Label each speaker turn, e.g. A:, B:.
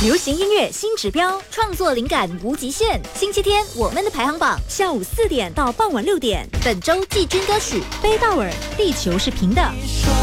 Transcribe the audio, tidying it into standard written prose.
A: 流行音乐新指标，创作灵感无极限。星期天我们的排行榜，下午4点到傍晚6点。本周季军歌曲《飞道尔》，地球是平的。